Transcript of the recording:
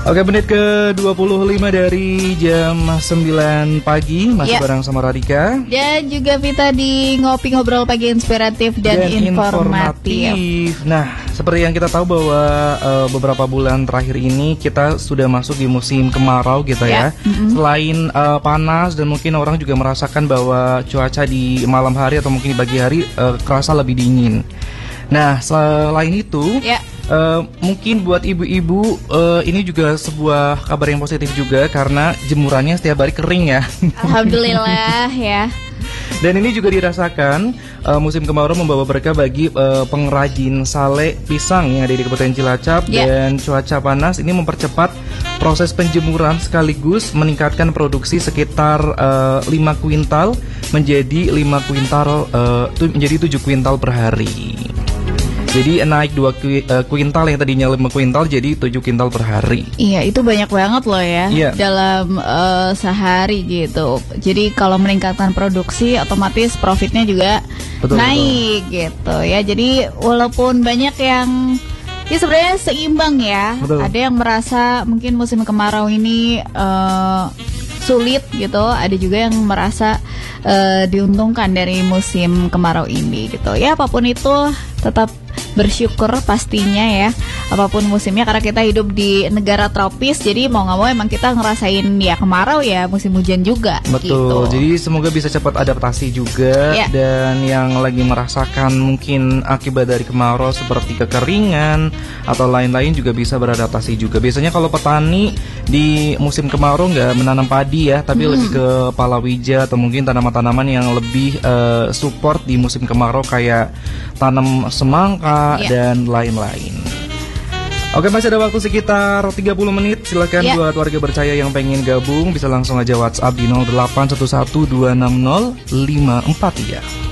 Oke, menit ke-25 dari jam 9 pagi. Masih bareng sama Radika dan juga Vita di Ngopi Ngobrol Pagi Inspiratif dan informatif. Nah, seperti yang kita tahu bahwa beberapa bulan terakhir ini kita sudah masuk di musim kemarau gitu ya. Selain panas dan mungkin orang juga merasakan bahwa cuaca di malam hari atau mungkin di pagi hari kerasa lebih dingin. Nah, selain itu mungkin buat ibu-ibu ini juga sebuah kabar yang positif juga karena jemurannya setiap hari kering ya. Alhamdulillah ya. Dan ini juga dirasakan musim kemarau membawa berkah bagi pengrajin sale pisang yang ada di Kabupaten Cilacap. Dan cuaca panas ini mempercepat proses penjemuran sekaligus meningkatkan produksi sekitar 5 kuintal menjadi 5 kuintal menjadi 7 kuintal per hari. Jadi naik 2 kuintal yang tadinya 5 kuintal jadi 7 kuintal per hari. Iya, itu banyak banget loh ya dalam sehari gitu. Jadi kalau meningkatkan produksi otomatis profitnya juga naik gitu ya. Jadi walaupun banyak yang sebenarnya seimbang ya. Ada yang merasa mungkin musim kemarau ini sulit gitu. Ada juga yang merasa diuntungkan dari musim kemarau ini gitu. Ya apapun itu tetap bersyukur pastinya ya, apapun musimnya, karena kita hidup di negara tropis. Jadi mau nggak mau emang kita ngerasain ya kemarau ya, musim hujan juga. Betul gitu. Jadi semoga bisa cepat adaptasi juga. Dan yang lagi merasakan mungkin akibat dari kemarau seperti kekeringan atau lain-lain juga bisa beradaptasi juga. Biasanya kalau petani di musim kemarau nggak menanam padi ya, tapi lebih ke palawija atau mungkin tanaman-tanaman yang lebih support di musim kemarau kayak tanam semangka dan lain-lain. Oke, masih ada waktu sekitar 30 menit. Silakan buat warga percaya yang pengen gabung bisa langsung aja WhatsApp di 0811260543.